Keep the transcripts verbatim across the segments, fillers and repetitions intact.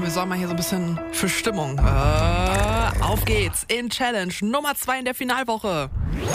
wir sorgen mal hier so ein bisschen für Stimmung. Äh, auf geht's in Challenge Nummer zwei in der Finalwoche.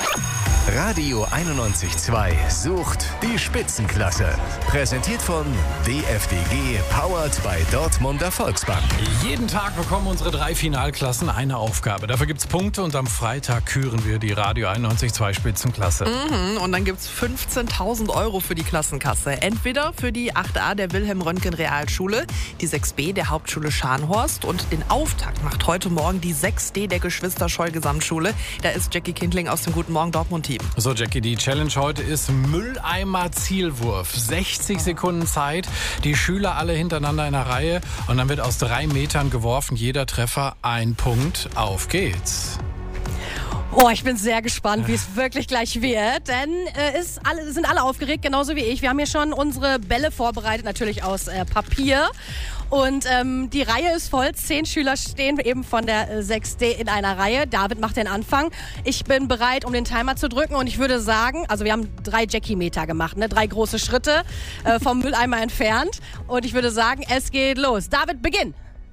Radio einundneunzig Komma zwei sucht die Spitzenklasse. Präsentiert von D F D G, powered by Dortmunder Volksbank. Jeden Tag bekommen unsere drei Finalklassen eine Aufgabe. Dafür gibt's Punkte und am Freitag küren wir die Radio einundneunzig Komma zwei Spitzenklasse. Mhm, und dann gibt's fünfzehntausend Euro für die Klassenkasse. Entweder für die acht a der Wilhelm-Röntgen-Realschule, die sechs b der Hauptschule Scharnhorst und den Auftakt macht heute Morgen die sechs d der Geschwister-Scholl-Gesamtschule. Da ist Jackie Kindling aus dem Guten Morgen Dortmund-Team. So, Jackie, die Challenge heute ist Mülleimer-Zielwurf. sechzig Sekunden Zeit, die Schüler alle hintereinander in einer Reihe und dann wird aus drei Metern geworfen. Jeder Treffer ein Punkt. Auf geht's. Oh, ich bin sehr gespannt, wie es wirklich gleich wird, denn äh, ist alle, sind alle aufgeregt, genauso wie ich. Wir haben hier schon unsere Bälle vorbereitet, natürlich aus äh, Papier. Und ähm, die Reihe ist voll. Zehn Schüler stehen eben von der äh, sechs d in einer Reihe. David macht den Anfang. Ich bin bereit, um den Timer zu drücken. Und ich würde sagen, also wir haben drei Jackie-Meter gemacht, ne? Drei große Schritte äh, vom Mülleimer entfernt. Und ich würde sagen, es geht los. David, beginn.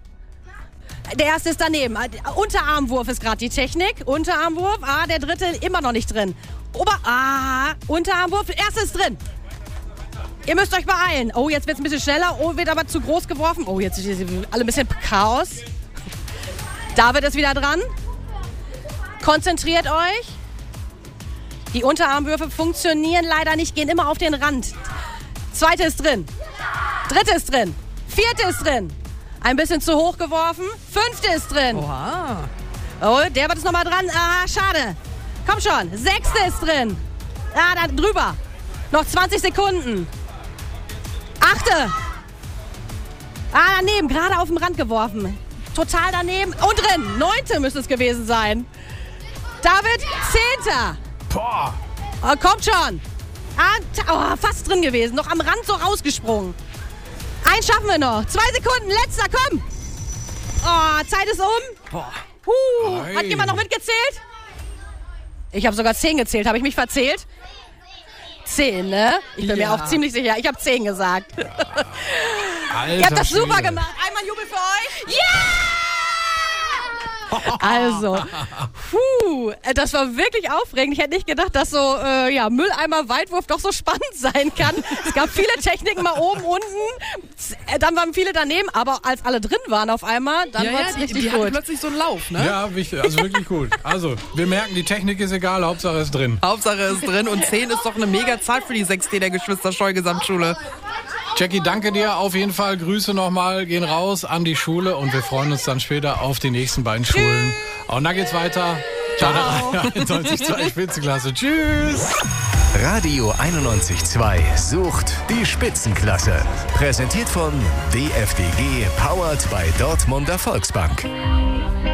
Der erste ist daneben. Unterarmwurf ist gerade die Technik. Unterarmwurf. Ah, der dritte immer noch nicht drin. Ober. Ah, Unterarmwurf. Erste ist drin. Ihr müsst euch beeilen. Oh, jetzt wird es ein bisschen schneller. Oh, wird aber zu groß geworfen. Oh, jetzt ist alle ein bisschen Chaos. David ist wieder dran. Konzentriert euch. Die Unterarmwürfe funktionieren leider nicht, gehen immer auf den Rand. Zweite ist drin. Dritte ist drin. Vierte ist drin. Ein bisschen zu hoch geworfen. Fünfte ist drin. Oha. Oh, der wird jetzt nochmal dran. Ah, schade. Komm schon. Sechste ist drin. Ah, da drüber. Noch zwanzig Sekunden. Achte. Ah, daneben. Gerade auf dem Rand geworfen. Total daneben. Und drin. Neunte müsste es gewesen sein. David, Zehnter. Boah. Oh, kommt schon. Ah, oh, fast drin gewesen. Noch am Rand so rausgesprungen. Eins schaffen wir noch. Zwei Sekunden. Letzter, komm. Oh, Zeit ist um. Boah. Huh. Ei. Hat jemand noch mitgezählt? Ich habe sogar zehn gezählt. Habe ich mich verzählt? Zehn, ne? Ich bin Ja. mir auch ziemlich sicher. Ich habe zehn gesagt. Alter Ihr habt das super Schwede. gemacht. Einmal Jubel für euch. Ja! Also, puh, das war wirklich aufregend. Ich hätte nicht gedacht, dass so äh, ja, Mülleimer-Weitwurf doch so spannend sein kann. Es gab viele Techniken, mal oben, unten. Dann waren viele daneben, aber als alle drin waren auf einmal, dann Ja, war ja, es die, richtig die hatten gut. plötzlich so einen Lauf, ne? Ja, wichtig. Also wirklich gut. Also, wir merken, die Technik ist egal, Hauptsache ist drin. Hauptsache ist drin und zehn ist doch eine mega Zahl für die sechs d der Geschwister-Scholl-Gesamtschule. Jackie, danke dir. Auf jeden Fall Grüße nochmal, gehen raus an die Schule und wir freuen uns dann später auf die nächsten beiden Schulen. Und dann geht's weiter. Ciao. einundneunzig Komma zwei Spitzenklasse. Tschüss. Radio einundneunzig Komma zwei sucht die Spitzenklasse. Präsentiert von D F D G, powered by Dortmunder Volksbank.